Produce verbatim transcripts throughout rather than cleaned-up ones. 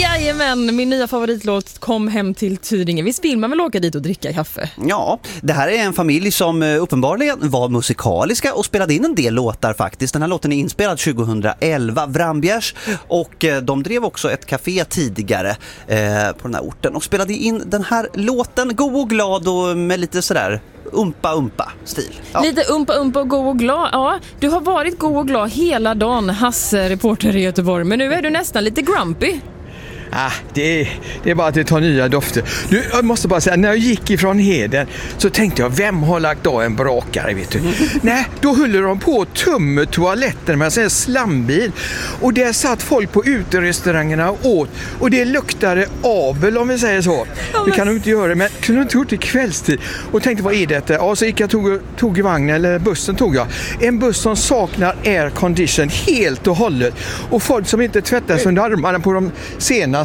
Jajamän, min nya favoritlåt Kom hem till Tydinge. Visst vill man väl åka dit och dricka kaffe? Ja, det här är en familj som uppenbarligen var musikaliska och spelade in en del låtar faktiskt. Den här låten är inspelad tjugohundraelva, Vrambjärs, och de drev också ett café tidigare eh, på den här orten och spelade in den här låten god och glad och med lite sådär umpa umpa stil. Ja. Lite umpa umpa och god och glad. Ja, du har varit god och glad hela dagen, Hasse, reporter i Göteborg, men nu är du nästan lite grumpy. Ah, det, är, det är bara att det tar nya dofter. Du, jag måste bara säga, när jag gick ifrån Heden så tänkte jag, vem har lagt av en brakare, vet du? Nej, då höll de på att tumma toaletten med en slambil. Och där satt folk på uterestaurangerna och åt. Och det luktade abel, om vi säger så. Det kan de inte göra, men kunde inte gjort det kvällstid. Och tänkte, vad är detta? Ja, så gick jag tog, tog i vagnen, eller bussen tog jag. En buss som saknar air condition helt och hållet. Och folk som inte tvättas under armarna på de senaste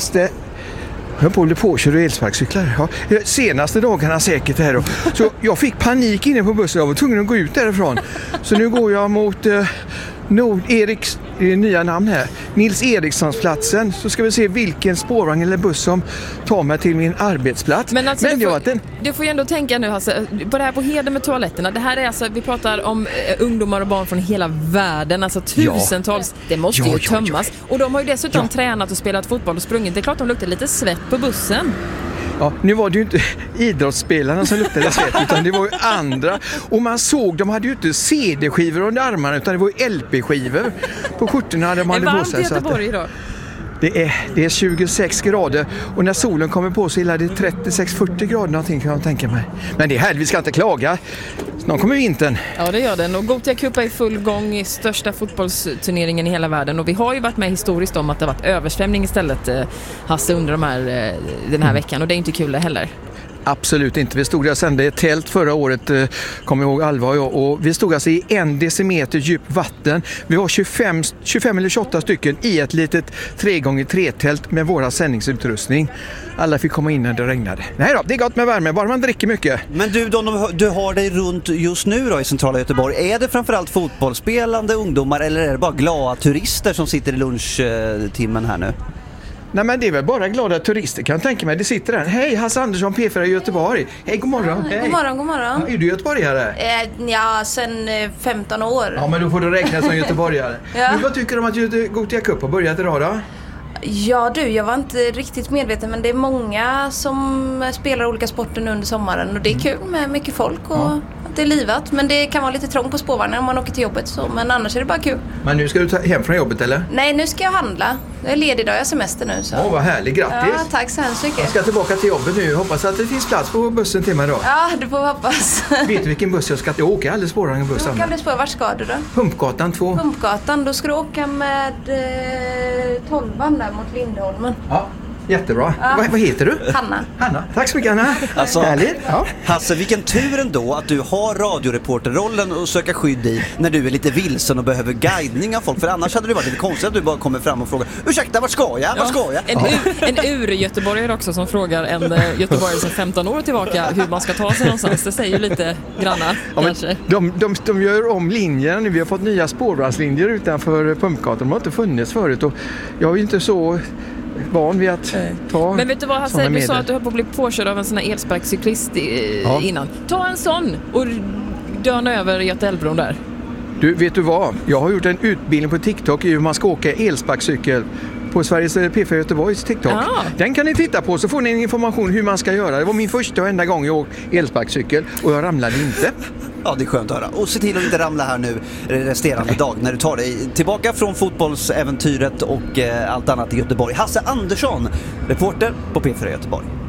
Jag håller på att köra elsparkcyklar. Ja, senaste dagarna säkert här. Och, så jag fick panik inne på bussen. Jag var tvungen att gå ut därifrån. Så nu går jag mot eh, Nord Eriks eh, nya namn här. Nils Erikssonsplatsen. Så ska vi se vilken spårvagn eller buss som tar mig till min arbetsplats. Men, alltså, Men du, får, den... du får ju ändå tänka nu, Hasse, på det här på Heden med toaletterna. Det här är alltså, vi pratar om eh, ungdomar och barn från hela världen. Alltså tusentals. Ja. Det måste ja, ju ja, tömmas. Ja. Och de har ju dessutom ja. tränat och spelat fotboll och sprungit. Det är klart de luktar lite svett på bussen. Ja, nu var det ju inte idrottsspelarna som luktade svett, utan det var ju andra. Och man såg, de hade ju inte C D-skivor under armarna, utan det var ju L P-skivor på skjortorna. De hade det är varmt i Göteborg idag. Det är, det är tjugosex grader och när solen kommer på så är det trettiosex till fyrtio grader någonting, kan jag tänka mig. Men det är här, vi ska inte klaga. Snart kommer vintern. Ja, det gör den. Och Gothia Cup är i full gång i största fotbollsturneringen i hela världen. Och vi har ju varit med historiskt om att det har varit översvämning istället, eh, Hasse, under de här, eh, den här veckan. Och det är inte kul heller. Absolut inte. Vi stod där och sände ett tält förra året, eh, kommer jag ihåg, Alva och jag. Och vi stod alltså i en decimeter djup vatten. Vi var tjugofem, tjugofem eller tjugoåtta stycken i ett litet tre gånger tre tält med våra sändningsutrustning. Alla fick komma in när det regnade. Nej då, det är gott med värme, bara man dricker mycket. Men du, de, du har dig runt just nu då i centrala Göteborg. Är det framförallt fotbollsspelande ungdomar eller är det bara glada turister som sitter i lunchtimmen här nu? Nej, men det är väl bara glada turister, kan jag tänka mig. Det sitter där. Hej, Hasse Andersson, P fyra i Göteborg. Hej, god morgon. Ja, Hej. God morgon, god morgon. Ja, är du göteborgare? Eh, ja, sen eh, femton år. Ja, men då får du räkna som göteborgare. Ja. Men vad tycker du om att Gothia Cup har börjat idag då? Ja du, jag var inte riktigt medveten, men det är många som spelar olika sporter nu under sommaren och det är kul med mycket folk och ja. att det är livat. Men det kan vara lite trångt på spårvagnen om man åker till jobbet, så, men annars är det bara kul. Men nu ska du ta hem från jobbet eller? Nej, nu ska jag handla. Jag är ledig idag, jag har semester nu. Så. Åh, vad härligt, grattis! Ja, tack så hemskt mycket. Jag ska tillbaka till jobbet nu, hoppas att det finns plats på bussen till mig då. Ja, du får hoppas. Vet du vilken buss jag ska till? Jag åker alldeles spårvagn bussen. Jag kan bli spår, vart ska du då? Pumpgatan två. Pumpgatan, då ska du åka med eh, tolvan där mot Lindholmen. Ja. Jättebra. Ja. Vad, vad heter du? Hanna. Hanna. Tack så mycket, Hanna. Alltså, härligt. Ja. Hasse, vilken tur ändå att du har radioreporterrollen och söka skydd i när du är lite vilsen och behöver guidning av folk. För annars hade det varit lite konstigt att du bara kommer fram och frågar: ursäkta, vart ska jag? Vart ska jag? En, ja. ur, en ur-göteborgare också som frågar en göteborgare som femton år tillbaka hur man ska ta sig någonstans. Det säger ju lite granna, ja, kanske. De, de, de gör om linjer nu. Vi har fått nya spårvagnslinjer utanför Pumpgatan. De har inte funnits förut och jag är ju inte så van vid att ta. Men vet du vad, Hasse, du sa att du höll på att bli påkörd av en sån här elsparkcyklist i, ja. innan. Ta en sån och döna över Götaälvbron där. Du, vet du vad? Jag har gjort en utbildning på TikTok i hur man ska åka elsparkcykel på Sveriges P fyra Göteborgs TikTok. Ah. Den kan ni titta på så får ni information hur man ska göra. Det var min första och enda gång jag åkte elsparkcykel och jag ramlade inte. Ja, det är skönt att höra. Och se till att inte ramla här nu resterande dag när du tar dig tillbaka från fotbollsäventyret och eh, allt annat i Göteborg. Hasse Andersson, reporter på P fyra Göteborg.